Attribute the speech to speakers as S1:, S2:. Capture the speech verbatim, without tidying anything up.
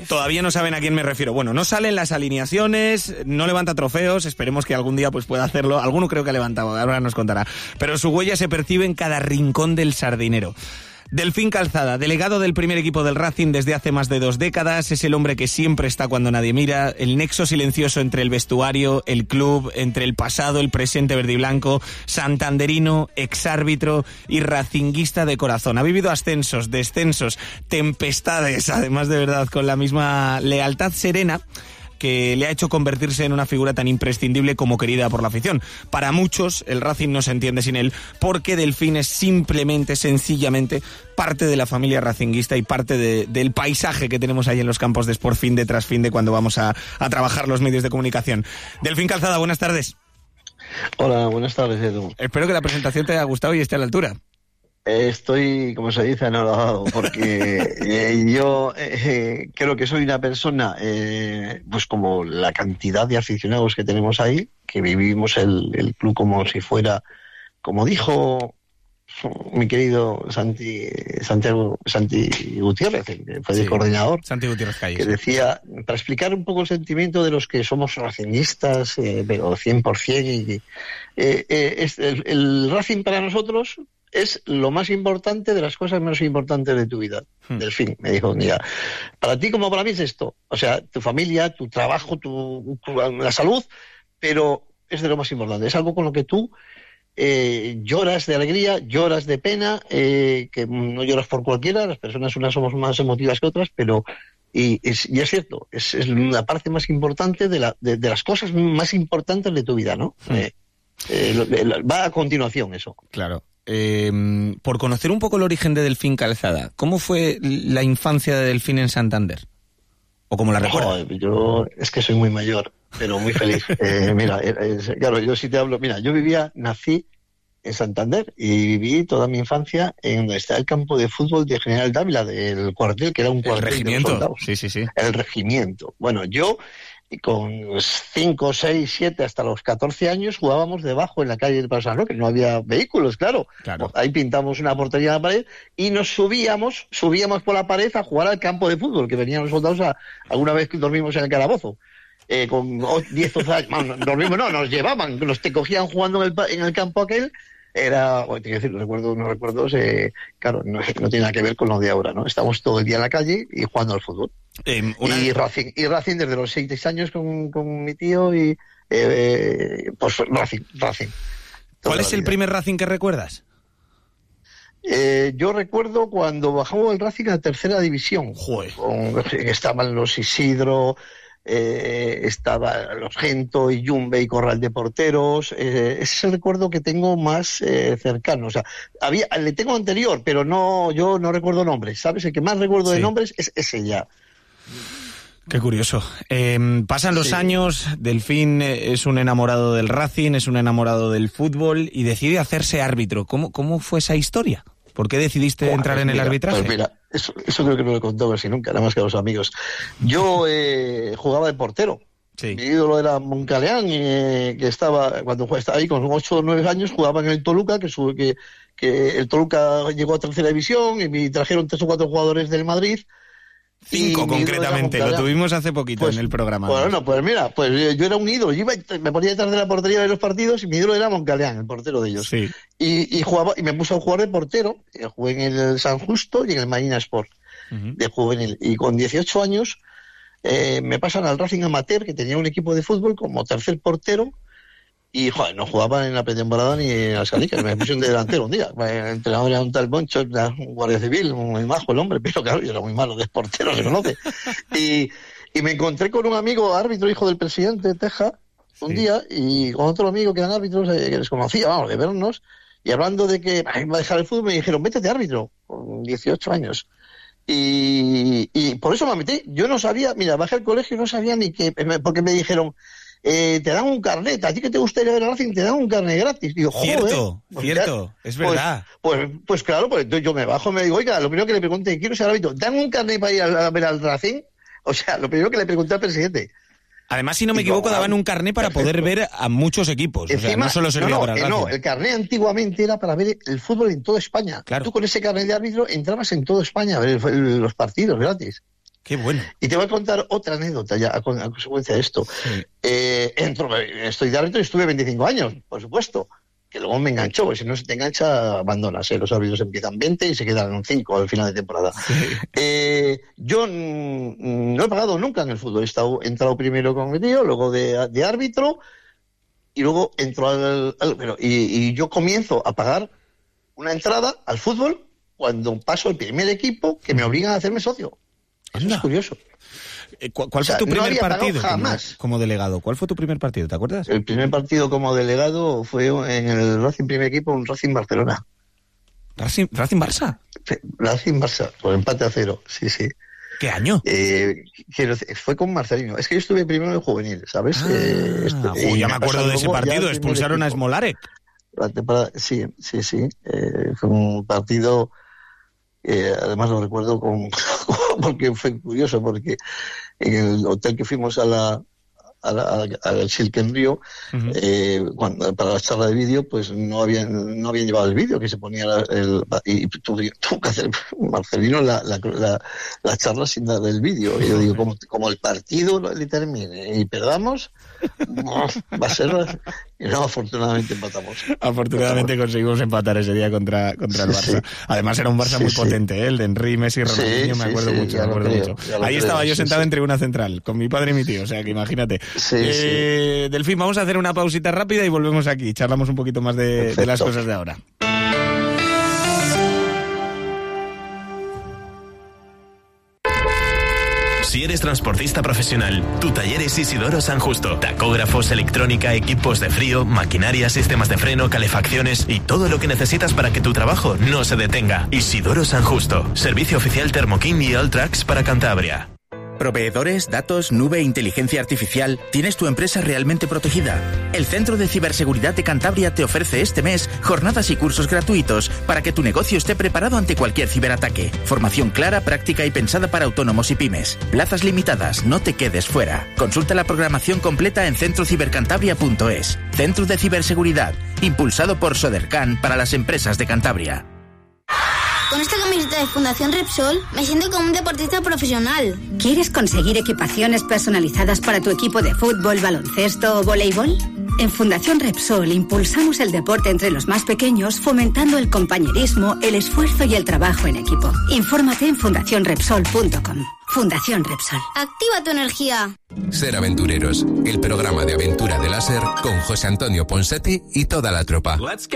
S1: Todavía no saben a quién me refiero. Bueno, no salen las alineaciones, no levanta trofeos, esperemos que algún día pues pueda hacerlo. Alguno creo que ha levantado, ahora nos contará. Pero su huella se percibe en cada rincón del Sardinero. Delfín Calzada, delegado del primer equipo del Racing desde hace más de dos décadas, es el hombre que siempre está cuando nadie mira, el nexo silencioso entre el vestuario, el club, entre el pasado, el presente verde y blanco, santanderino, exárbitro y racinguista de corazón. Ha vivido ascensos, descensos, tempestades, además de verdad, con la misma lealtad serena que le ha hecho convertirse en una figura tan imprescindible como querida por la afición. Para muchos, el Racing no se entiende sin él, porque Delfín es simplemente, sencillamente, parte de la familia racinguista y parte de, del paisaje que tenemos ahí en los campos de Sport fin de tras fin de cuando vamos a, a trabajar los medios de comunicación. Delfín Calzada, buenas tardes.
S2: Hola, buenas tardes, Edu.
S1: Espero que la presentación te haya gustado y esté a la altura.
S2: Estoy, como se dice, enamorado, porque eh, yo eh, creo que soy una persona, eh, pues como la cantidad de aficionados que tenemos ahí, que vivimos el, el club como si fuera, como dijo mi querido Santi, Santiago, Santi Gutiérrez, que fue el sí, coordinador,
S1: Santi Gutiérrez Calles,
S2: que decía, para explicar un poco el sentimiento de los que somos racinguistas, eh, pero cien por ciento, y, eh, eh, es el, el Racing para nosotros es lo más importante de las cosas menos importantes de tu vida. Hmm. Delfín, me dijo un día. Para ti como para mí es esto. O sea, tu familia, tu trabajo, tu, tu la salud, pero es de lo más importante. Es algo con lo que tú eh, lloras de alegría, lloras de pena, eh, que no lloras por cualquiera. Las personas unas somos más emotivas que otras, pero y es, y es cierto, es, es la parte más importante de, la, de, de las cosas más importantes de tu vida, ¿no? Hmm. Eh, eh, va a continuación eso.
S1: Claro. Eh, por conocer un poco el origen de Delfín Calzada, ¿cómo fue la infancia de Delfín en Santander? ¿O cómo la recuerdas?
S2: Oh, yo es que soy muy mayor, pero muy feliz. eh, mira, es, claro, yo sí te hablo. Mira, yo vivía, nací en Santander y viví toda mi infancia en donde está el campo de fútbol de General Dávila, del cuartel, que era un cuartel.
S1: El regimiento. Sí, sí, sí.
S2: El regimiento. Bueno, yo con cinco, seis, siete, hasta los catorce años jugábamos debajo en la calle del Paso San Roque, no había vehículos, claro.
S1: claro.
S2: Ahí pintamos una portería en la pared y nos subíamos, subíamos por la pared a jugar al campo de fútbol, que venían los soldados a, alguna vez que dormimos en el calabozo. Eh, con diez, once años, bueno, dormimos, no, nos llevaban, nos te cogían jugando en el, en el campo aquel. Era, bueno, tengo que decir, los recuerdos, unos recuerdos, eh, claro, no, no tiene nada que ver con lo de ahora, ¿no? Estamos todo el día en la calle y jugando al fútbol. Eh, una... y, Racing, y Racing desde los seis años con, con mi tío y, eh, pues Racing, Racing.
S1: ¿Cuál es el primer Racing que recuerdas?
S2: Eh, yo recuerdo cuando bajamos el Racing a tercera división.
S1: Joder.
S2: Con, estaban los Isidro, Eh, estaba los Gento y Yumbe y Corral de porteros. Eh, ese es el recuerdo que tengo más eh, cercano. O sea, había, le tengo anterior, pero no, yo no recuerdo nombres, ¿sabes? El que más recuerdo sí. de nombres es ese ya.
S1: Qué curioso. Eh, pasan los sí. años, Delfín es un enamorado del Racing, es un enamorado del fútbol y decide hacerse árbitro. ¿Cómo, cómo fue esa historia? ¿Por qué decidiste Buah, entrar en
S2: mira,
S1: el arbitraje?
S2: Pues mira, eso, eso creo que no lo he contado casi nunca, nada más que a los amigos. Yo eh, jugaba de portero. Sí. Mi ídolo era Moncaleán, eh, que estaba, cuando estaba ahí con ocho o nueve años, jugaba en el Toluca, que, su, que, que el Toluca llegó a tercera división y me trajeron tres o cuatro jugadores del Madrid.
S1: Cinco concretamente, lo tuvimos hace poquito pues, en el programa.
S2: Bueno, no, pues mira, pues yo era un ídolo, yo iba, me ponía detrás de la portería de los partidos y mi ídolo era Moncaleán, el portero de ellos.
S1: Sí.
S2: Y, y jugaba, y me puso a jugar de portero, jugué en el San Justo y en el Marina Sport, uh-huh. de juvenil. Y con dieciocho años eh, me pasan al Racing Amateur, que tenía un equipo de fútbol como tercer portero, y joder, no jugaban en la pretemporada ni en las calicas, me pusieron de delantero un día. El entrenador era un tal Moncho, un guardia civil, muy majo el hombre, pero claro, yo era muy malo de portero, se conoce. Y, y me encontré con un amigo árbitro, hijo del presidente de Texas, un sí. día, y con otro amigo que eran árbitros, eh, que les conocía, vamos, de vernos, y hablando de que ay, iba a dejar el fútbol, me dijeron, vete de árbitro, con dieciocho años. Y, y por eso me metí. Yo no sabía, mira, bajé al colegio y no sabía ni qué, porque me dijeron, Eh, te dan un carnet, a ti que te gustaría ver a Racing, te dan un carnet gratis. Digo,
S1: cierto, pues, cierto, ya, es verdad.
S2: Pues, pues, pues claro, pues entonces yo me bajo y me digo, oiga, lo primero que le pregunté, quiero ser árbitro, ¿dan un carnet para ir a, a ver al Racing? O sea, lo primero que le pregunté al presidente.
S1: Además, si no me Digo, equivoco, daban un carnet para perfecto. poder ver a muchos equipos. Encima, o sea, no solo servía
S2: no, no,
S1: para el Racing.
S2: No, el carnet antiguamente era para ver el fútbol en toda España.
S1: Claro.
S2: Tú con ese carnet de árbitro entrabas en toda España a ver el, el, los partidos gratis.
S1: Qué bueno.
S2: Y te voy a contar otra anécdota ya a, con, a consecuencia de esto. Sí. Eh, entro, estoy de árbitro y estuve veinticinco años, por supuesto, que luego me enganchó, porque si no se te engancha, abandonas, ¿eh? Los árbitros empiezan veinte y se quedan cinco al final de temporada. Sí. Eh, yo mm, no he pagado nunca en el fútbol, he, estado, he entrado primero con mi tío, luego de, de árbitro, y luego entro al... al pero, y, y yo comienzo a pagar una entrada al fútbol cuando paso el primer equipo que me obligan a hacerme socio. Eso Anda. Es curioso.
S1: ¿Cuál fue o sea, tu primer no partido como, como delegado? ¿Cuál fue tu primer partido? ¿Te acuerdas?
S2: El primer partido como delegado fue en el Racing primer equipo, un Racing Barcelona.
S1: ¿Racing, Racing Barça?
S2: Racing Barça, por empate a cero, sí, sí.
S1: ¿Qué año?
S2: Eh, fue con Marcelino. Es que yo estuve primero en el juvenil, ¿sabes?
S1: Ah,
S2: eh,
S1: este, oh, ya me acuerdo de ese partido, expulsaron a Smolarek.
S2: Sí, sí, sí. Eh, fue un partido... Eh, además lo recuerdo con, porque fue curioso, porque en el hotel que fuimos a la al a, a Silken Río, uh-huh. eh, cuando, para la charla de vídeo, pues no habían no habían llevado el vídeo que se ponía el, y tuvo que hacer Marcelino la, la, la, la charla sin dar el vídeo. Y yo digo, como, como el partido le termine y perdamos, no, va a ser... Y no, afortunadamente empatamos.
S1: Afortunadamente empatamos. Conseguimos empatar ese día contra, contra el Barça. Sí. Además era un Barça sí, muy sí. potente, ¿eh? El de Henry, Messi, Ronaldinho, sí, me acuerdo sí, mucho, me acuerdo creo, mucho. Ahí creo, estaba yo sentado sí, en tribuna central, con mi padre y mi tío, o sea que imagínate. Sí, eh, sí. Delfín, vamos a hacer una pausita rápida y volvemos aquí, charlamos un poquito más de, de las cosas de ahora.
S3: Si eres transportista profesional, tu taller es Isidoro San Justo. Tacógrafos, electrónica, equipos de frío, maquinaria, sistemas de freno, calefacciones y todo lo que necesitas para que tu trabajo no se detenga. Isidoro San Justo. Servicio oficial Thermokin y Alltrax para Cantabria.
S4: Proveedores, datos, nube, inteligencia artificial. ¿Tienes tu empresa realmente protegida? El Centro de Ciberseguridad de Cantabria te ofrece este mes jornadas y cursos gratuitos para que tu negocio esté preparado ante cualquier ciberataque. Formación clara, práctica y pensada para autónomos y pymes. Plazas limitadas, no te quedes fuera. Consulta la programación completa en centro cibercantabria punto es. Centro de Ciberseguridad, impulsado por Sodercan para las empresas de Cantabria.
S5: Con esta camiseta de Fundación Repsol me siento como un deportista profesional.
S6: ¿Quieres conseguir equipaciones personalizadas para tu equipo de fútbol, baloncesto o voleibol? En Fundación Repsol impulsamos el deporte entre los más pequeños, fomentando el compañerismo, el esfuerzo y el trabajo en equipo. Infórmate en fundación repsol punto com. Fundación Repsol.
S5: Activa tu energía.
S7: Ser Aventureros, el programa de aventura de láser con José Antonio Ponsati y toda la tropa.